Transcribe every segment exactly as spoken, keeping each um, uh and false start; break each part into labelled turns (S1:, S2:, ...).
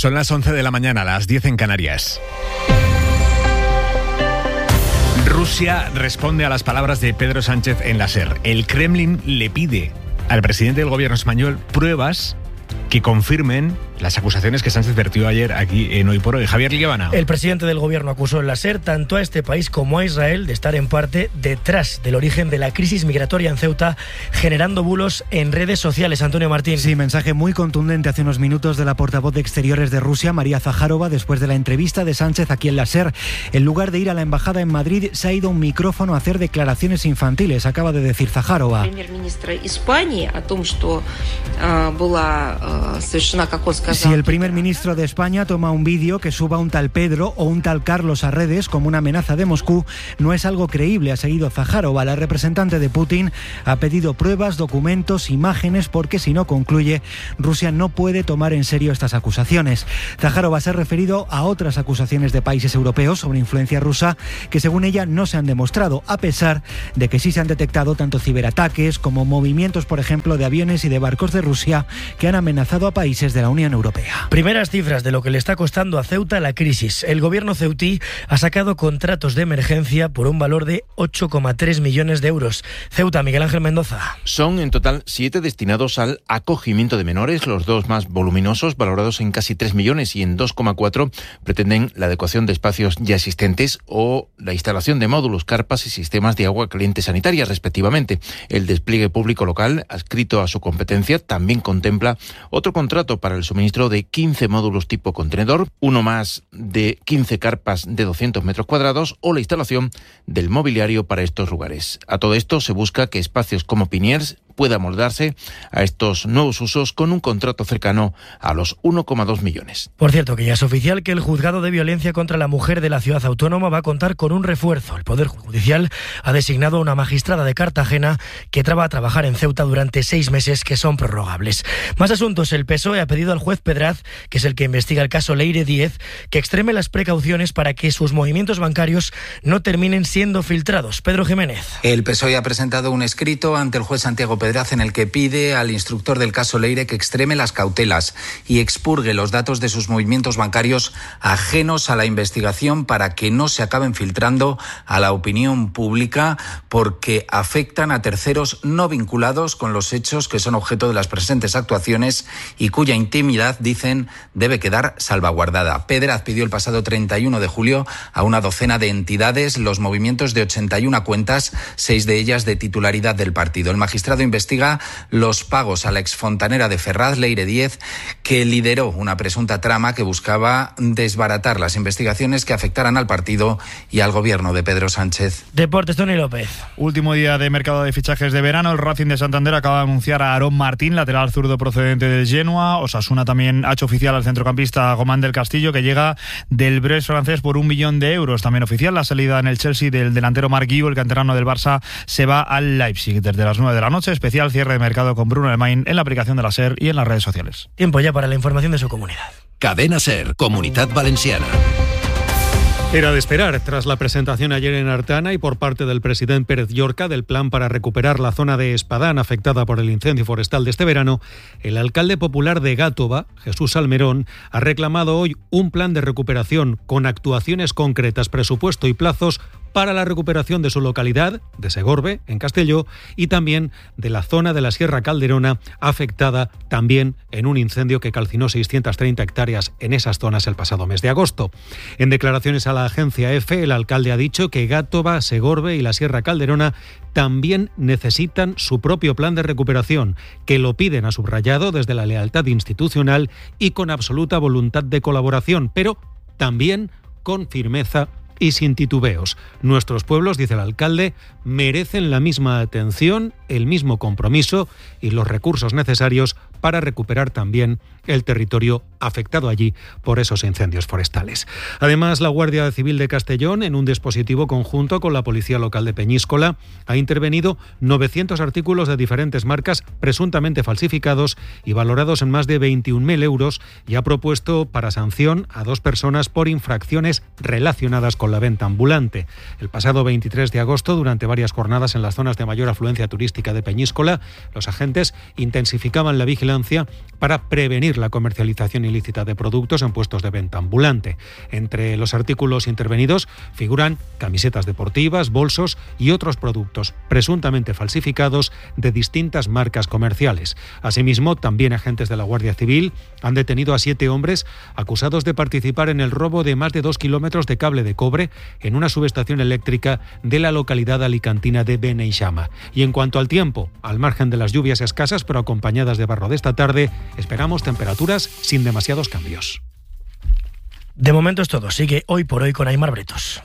S1: Son las once de la mañana, las diez en Canarias. Rusia responde a las palabras de Pedro Sánchez en la SER. El Kremlin le pide al presidente del gobierno español pruebas que confirmen las acusaciones que Sánchez vertió ayer aquí en Hoy por Hoy. Javier Liébana.
S2: El presidente del gobierno acusó en la SER tanto a este país como a Israel de estar en parte detrás del origen de la crisis migratoria en Ceuta, generando bulos en redes sociales. Antonio Martín.
S3: Sí, mensaje muy contundente hace unos minutos de la portavoz de Exteriores de Rusia, María Zaharova, después de la entrevista de Sánchez aquí en la SER. En lugar de ir a la embajada en Madrid, se ha ido a un micrófono a hacer declaraciones infantiles, acaba de decir Zaharova. Si el primer ministro de España toma un vídeo que suba un tal Pedro o un tal Carlos a redes como una amenaza de Moscú, no es algo creíble, ha seguido Zaharova. La representante de Putin ha pedido pruebas, documentos, imágenes, porque si no, concluye, Rusia no puede tomar en serio estas acusaciones. Zaharova se ha referido a otras acusaciones de países europeos sobre influencia rusa que según ella no se han demostrado, a pesar de que sí se han detectado tanto ciberataques como movimientos, por ejemplo, de aviones y de barcos de Rusia que han amenazado a países de la Unión Europea.
S2: Primeras cifras de lo que le está costando a Ceuta la crisis. El gobierno ceutí ha sacado contratos de emergencia por un valor de ocho coma tres millones de euros. Ceuta, Miguel Ángel Mendoza.
S4: Son en total siete destinados al acogimiento de menores, los dos más voluminosos, valorados en casi tres millones, y en dos coma cuatro pretenden la adecuación de espacios ya existentes o la instalación de módulos, carpas y sistemas de agua caliente sanitaria, respectivamente. El despliegue público local, adscrito a su competencia, también contempla otro contrato para el suministro de quince módulos tipo contenedor, uno más de quince carpas de doscientos metros cuadrados o la instalación del mobiliario para estos lugares. A todo esto se busca que espacios como Piniers pueda moldarse a estos nuevos usos con un contrato cercano a los uno coma dos millones.
S2: Por cierto, que ya es oficial que el Juzgado de Violencia contra la Mujer de la Ciudad Autónoma va a contar con un refuerzo. El Poder Judicial ha designado a una magistrada de Cartagena que va a trabajar en Ceuta durante seis meses que son prorrogables. Más asuntos. El P S O E ha pedido al juez Pedraz, que es el que investiga el caso Leire Díez, que extreme las precauciones para que sus movimientos bancarios no terminen siendo filtrados. Pedro Jiménez.
S5: El P S O E ha presentado un escrito ante el juez Santiago Pedraz en el que pide al instructor del caso Leire que extreme las cautelas y expurgue los datos de sus movimientos bancarios ajenos a la investigación para que no se acaben filtrando a la opinión pública, porque afectan a terceros no vinculados con los hechos que son objeto de las presentes actuaciones y cuya intimidad, dicen, debe quedar salvaguardada. Pedraz pidió el pasado treinta y uno de julio a una docena de entidades los movimientos de ochenta y una cuentas, seis de ellas de titularidad del partido. El magistrado investiga los pagos a la exfontanera de Ferraz, Leire Díez, que lideró una presunta trama que buscaba desbaratar las investigaciones que afectaran al partido y al gobierno de Pedro Sánchez.
S2: Deportes, Tony López.
S6: Último día de mercado de fichajes de verano. El Racing de Santander acaba de anunciar a Aarón Martín, lateral zurdo procedente del Genoa. Osasuna también ha hecho oficial al centrocampista Gomán del Castillo, que llega del Brest francés por un millón de euros. También oficial la salida en el Chelsea del delantero Marc Guiu, el canterano del Barça, se va al Leipzig. Desde las nueve de la noche, especial cierre de mercado con Bruno Alemany en la aplicación de la SER y en las redes sociales.
S2: Tiempo ya para la información de su comunidad.
S7: Cadena SER, Comunidad Valenciana.
S8: Era de esperar, tras la presentación ayer en Artana y por parte del presidente Pérez Llorca del plan para recuperar la zona de Espadán afectada por el incendio forestal de este verano, el alcalde popular de Gátova, Jesús Salmerón, ha reclamado hoy un plan de recuperación con actuaciones concretas, presupuesto y plazos para la recuperación de su localidad, de Segorbe, en Castelló, y también de la zona de la Sierra Calderona, afectada también en un incendio que calcinó seiscientas treinta hectáreas en esas zonas el pasado mes de agosto. En declaraciones a la agencia EFE, el alcalde ha dicho que Gátova, Segorbe y la Sierra Calderona también necesitan su propio plan de recuperación, que lo piden, a subrayado, desde la lealtad institucional y con absoluta voluntad de colaboración, pero también con firmeza y sin titubeos. Nuestros pueblos, dice el alcalde, merecen la misma atención, el mismo compromiso y los recursos necesarios para recuperar también el territorio afectado allí por esos incendios forestales. Además, la Guardia Civil de Castellón, en un dispositivo conjunto con la Policía Local de Peñíscola, ha intervenido novecientos artículos de diferentes marcas presuntamente falsificados y valorados en más de veintiún mil euros, y ha propuesto para sanción a dos personas por infracciones relacionadas con la venta ambulante. El pasado veintitrés de agosto, durante varias jornadas en las zonas de mayor afluencia turística de Peñíscola, los agentes intensificaban la vigilancia vigilancia para prevenir la comercialización ilícita de productos en puestos de venta ambulante. Entre los artículos intervenidos figuran camisetas deportivas, bolsos y otros productos presuntamente falsificados de distintas marcas comerciales. Asimismo, también agentes de la Guardia Civil han detenido a siete hombres acusados de participar en el robo de más de dos kilómetros de cable de cobre en una subestación eléctrica de la localidad alicantina de Beneixama. Y en cuanto al tiempo, al margen de las lluvias escasas pero acompañadas de barro de esta tarde, esperamos temperaturas sin demasiados cambios.
S2: De momento es todo. Sigue Hoy por Hoy con Aimar Bretos.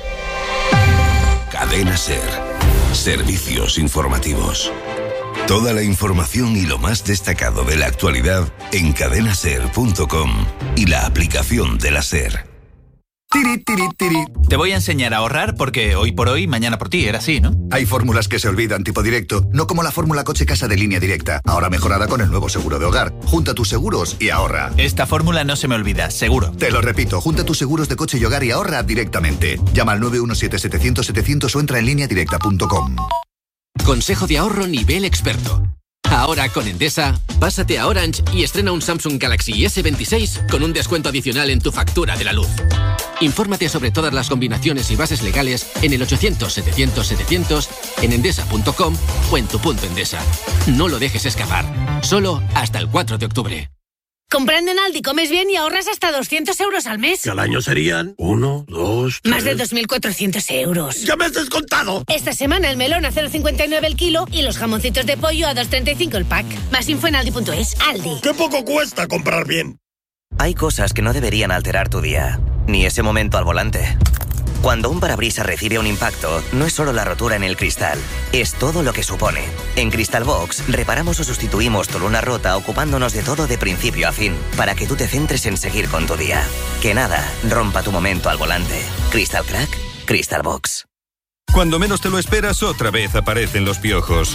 S7: Cadena SER. Servicios informativos. Toda la información y lo más destacado de la actualidad en cadena ser punto com y la aplicación de la SER.
S9: Tiri, tiri, tiri. Te voy a enseñar a ahorrar porque hoy por hoy, mañana por ti, era así, ¿no?
S10: Hay fórmulas que se olvidan, tipo directo, no como la fórmula coche-casa de Línea Directa, ahora mejorada con el nuevo seguro de hogar. Junta tus seguros y ahorra.
S9: Esta fórmula no se me olvida, seguro.
S10: Te lo repito, junta tus seguros de coche y hogar y ahorra directamente. Llama al nueve uno siete, setecientos, setecientos o entra en línea directa punto com.
S11: Consejo de ahorro nivel experto. Ahora con Endesa, pásate a Orange y estrena un Samsung Galaxy ese veintiséis con un descuento adicional en tu factura de la luz. Infórmate sobre todas las combinaciones y bases legales en el ochocientos, setecientos, setecientos, en endesa punto com o en tu punto Endesa. No lo dejes escapar. Solo hasta el cuatro de octubre.
S12: Comprando en Aldi comes bien y ahorras hasta doscientos euros al mes.
S13: Que al año serían uno, dos, tres...
S12: Más de dos mil cuatrocientos euros.
S13: ¡Ya me has descontado!
S12: Esta semana el melón a cero coma cincuenta y nueve el kilo y los jamoncitos de pollo a dos coma treinta y cinco el pack. Más info en aldi punto es. Aldi.
S13: ¡Qué poco cuesta comprar bien!
S14: Hay cosas que no deberían alterar tu día, ni ese momento al volante. Cuando un parabrisas recibe un impacto, no es solo la rotura en el cristal, es todo lo que supone. En Crystal Box, reparamos o sustituimos tu luna rota ocupándonos de todo de principio a fin, para que tú te centres en seguir con tu día. Que nada rompa tu momento al volante. Crystal Crack, Crystal Box.
S15: Cuando menos te lo esperas, otra vez aparecen los piojos.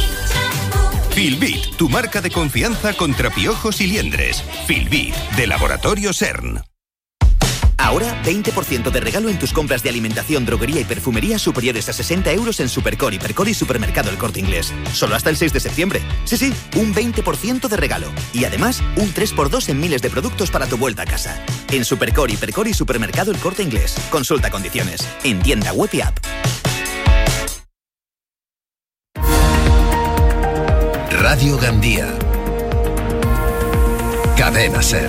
S15: Filbit, tu marca de confianza contra piojos y liendres. Filbit, de Laboratorio CERN.
S16: Ahora, veinte por ciento de regalo en tus compras de alimentación, droguería y perfumería superiores a sesenta euros en Supercore, Hipercore y Supermercado El Corte Inglés. Solo hasta el seis de septiembre. Sí, sí, un veinte por ciento de regalo. Y además, un tres por dos en miles de productos para tu vuelta a casa. En Supercore, Hipercore y Supermercado El Corte Inglés. Consulta condiciones. En tienda web y app.
S7: Radio Gandía. Cadena SER.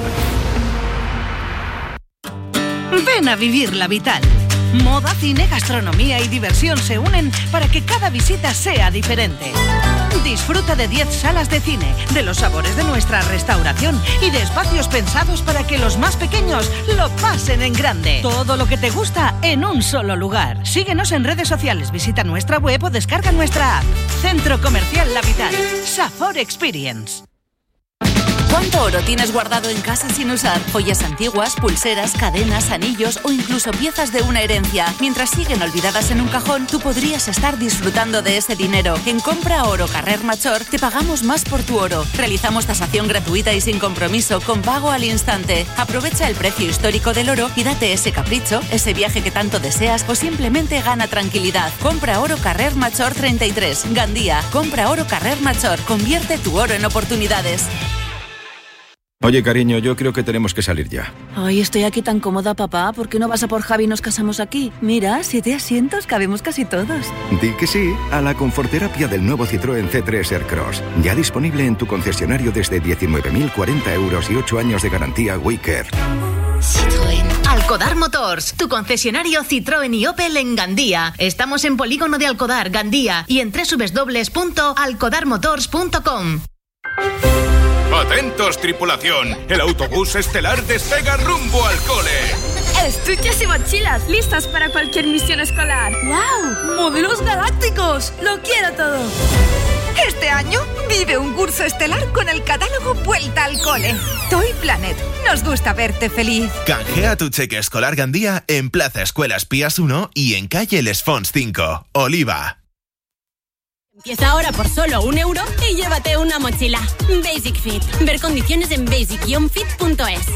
S17: Ven a vivir la Vital. Moda, cine, gastronomía y diversión se unen para que cada visita sea diferente. Disfruta de diez salas de cine, de los sabores de nuestra restauración y de espacios pensados para que los más pequeños lo pasen en grande. Todo lo que te gusta en un solo lugar. Síguenos en redes sociales, visita nuestra web o descarga nuestra app. Centro Comercial La Vital. Safor Experience.
S18: ¿Cuánto oro tienes guardado en casa sin usar? Joyas antiguas, pulseras, cadenas, anillos o incluso piezas de una herencia. Mientras siguen olvidadas en un cajón, tú podrías estar disfrutando de ese dinero. En Compra Oro Carrer Major te pagamos más por tu oro. Realizamos tasación gratuita y sin compromiso, con pago al instante. Aprovecha el precio histórico del oro y date ese capricho, ese viaje que tanto deseas o simplemente gana tranquilidad. Compra Oro Carrer Major treinta y tres, Gandía. Compra Oro Carrer Major. Convierte tu oro en oportunidades.
S19: Oye, cariño, yo creo que tenemos que salir ya.
S18: Ay, estoy aquí tan cómoda, papá. ¿Por qué no vas a por Javi y nos casamos aquí? Mira, siete asientos, cabemos casi todos.
S19: Di que sí a la conforterapia del nuevo Citroën C tres Aircross. Ya disponible en tu concesionario desde diecinueve mil cuarenta euros y ocho años de garantía WeCare.
S20: Citroën. Alcodar Motors, tu concesionario Citroën y Opel en Gandía. Estamos en Polígono de Alcodar, Gandía, y en doble u doble u doble u punto alcodar motors punto com.
S15: ¡Atentos, tripulación! El autobús estelar despega rumbo al cole.
S21: Estuches y mochilas, listas para cualquier misión escolar.
S22: ¡Wow! ¡Modelos galácticos! ¡Lo quiero todo!
S23: Este año vive un curso estelar con el catálogo Vuelta al Cole. Toy Planet. Nos gusta verte feliz.
S24: Canjea tu cheque escolar Gandía en Plaza Escuelas Pías uno y en calle Les Fonts cinco, Oliva.
S25: Empieza ahora por solo un euro y llévate una mochila. Basic Fit. Ver condiciones en basic guion fit punto es.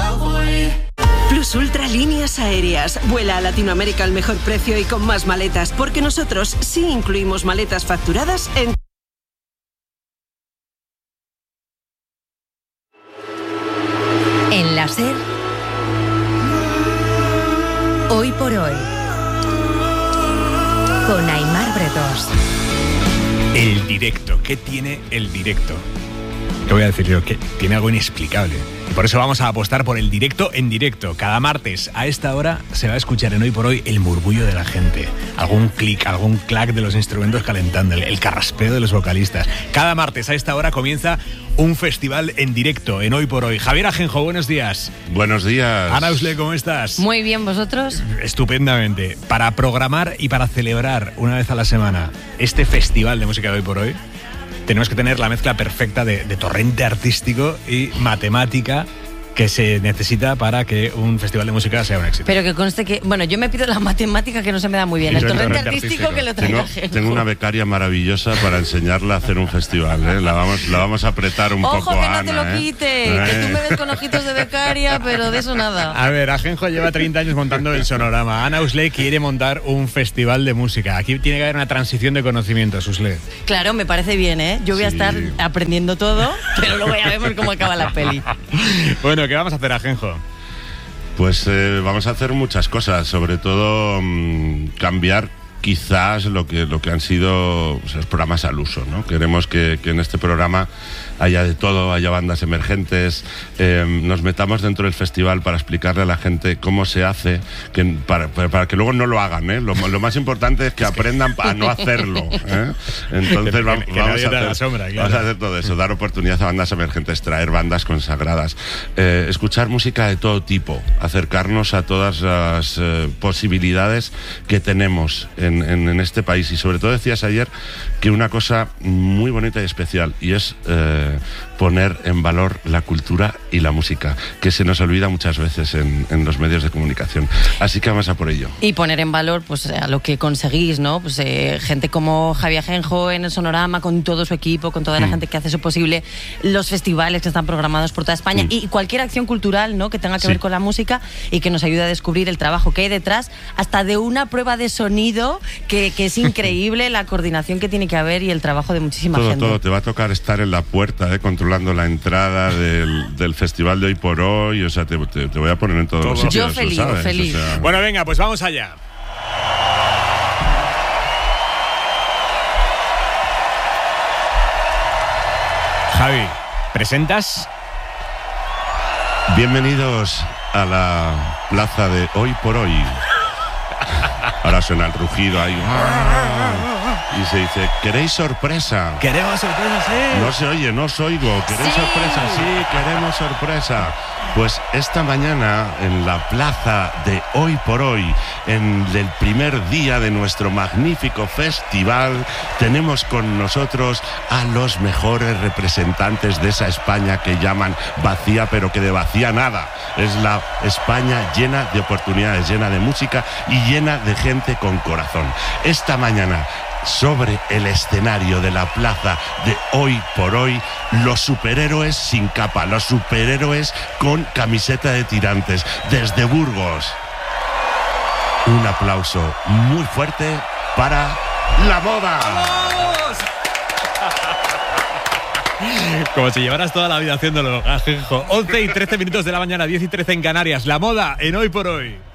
S26: Plus Ultra Líneas Aéreas. Vuela a Latinoamérica al mejor precio y con más maletas, porque nosotros sí incluimos maletas facturadas en
S1: Ser. Hoy por hoy. Con Aimar Bretos.
S3: El directo. ¿Qué tiene el directo? ¿Qué voy a decir yo? Que tiene algo inexplicable. Y por eso vamos a apostar por el directo en directo. Cada martes a esta hora se va a escuchar en Hoy por Hoy el murmullo de la gente. Algún clic, algún clac de los instrumentos calentando, el, el carraspeo de los vocalistas. Cada martes a esta hora comienza un festival en directo en Hoy por Hoy. Javier Ajenjo, buenos días.
S4: Buenos días.
S3: Ana Usle, ¿cómo estás?
S5: Muy bien, ¿vosotros?
S3: Estupendamente. Para programar y para celebrar una vez a la semana este festival de música de Hoy por Hoy, tenemos que tener la mezcla perfecta de, de torrente artístico y matemática que se necesita para que un festival de música sea un éxito.
S5: Pero que conste que, bueno, yo me pido la matemática que no se me da muy bien. El torrente, torrente artístico, artístico que lo traiga
S4: tengo, tengo una becaria maravillosa para enseñarla a hacer un festival, ¿eh? La vamos, la vamos a apretar un
S5: Ojo,
S4: poco,
S5: Ojo, que no
S4: Ana,
S5: te lo
S4: ¿eh?
S5: quite,
S4: ¿Eh?
S5: que tú me ves con ojitos de becaria, pero de eso nada.
S3: A ver, Ajenjo lleva treinta años montando el Sonorama. Ana Usle quiere montar un festival de música. Aquí tiene que haber una transición de conocimientos, Usle.
S5: Claro, me parece bien, ¿eh? Yo voy sí. a estar aprendiendo todo, pero luego ya vemos cómo acaba la peli.
S3: Bueno, ¿qué vamos a hacer, Ajenjo?
S4: Pues eh, vamos a hacer muchas cosas, sobre todo mmm, cambiar quizás lo que, lo que han sido pues, los programas al uso, ¿no? Queremos que, que en este programa haya de todo, haya bandas emergentes, eh, nos metamos dentro del festival para explicarle a la gente cómo se hace, que, para, para, para que luego no lo hagan, ¿eh? Lo, lo más importante es que es aprendan que... a no hacerlo, ¿eh? Entonces que, vamos, que vamos, a hacer, sombra, claro. vamos a hacer todo eso, dar oportunidad a bandas emergentes, traer bandas consagradas, eh, escuchar música de todo tipo, acercarnos a todas las eh, posibilidades que tenemos en, en, en este país. Y sobre todo decías ayer que una cosa muy bonita y especial, y es eh, poner en valor la cultura y la música, que se nos olvida muchas veces en, en los medios de comunicación. Así que vamos a por ello.
S5: Y poner en valor pues a lo que conseguís, ¿no? Pues eh, gente como Javier Ajenjo en el Sonorama, con todo su equipo, con toda la mm. gente que hace eso posible, los festivales que están programados por toda España mm. y cualquier acción cultural, ¿no? Que tenga que sí. ver con la música y que nos ayude a descubrir el trabajo que hay detrás, hasta de una prueba de sonido que, que es increíble, la coordinación que tiene que haber y el trabajo de muchísima
S4: todo,
S5: gente.
S4: Todo, te va a tocar estar en la puerta, ¿eh? Controlando la entrada del, del festival de Hoy por Hoy, o sea, te, te, te voy a poner en todos todo. los sitios.
S5: Yo feliz,
S4: ¿sabes?
S5: feliz.
S4: O sea...
S3: Bueno, venga, pues vamos allá. Javi, ¿presentas?
S4: Bienvenidos a la plaza de Hoy por Hoy. Ahora suena el rugido ahí. Y se dice, ¿queréis sorpresa?
S3: Queremos sorpresa, sí.
S4: No se oye, no os oigo. ¿Queréis sí. sorpresa? Sí, queremos sorpresa. Pues esta mañana en la plaza de Hoy por Hoy, en el primer día de nuestro magnífico festival, tenemos con nosotros a los mejores representantes de esa España que llaman vacía, pero que de vacía nada. Es la España llena de oportunidades, llena de música y llena de gente con corazón. Esta mañana, sobre el escenario de la plaza de Hoy por Hoy, los superhéroes sin capa, los superhéroes con camiseta de tirantes, desde Burgos. Un aplauso muy fuerte para La Moda.
S3: ¡Vamos! Como si llevaras toda la vida haciéndolo, Ajenjo. once y trece minutos de la mañana, diez y trece en Canarias. La Moda en Hoy por Hoy.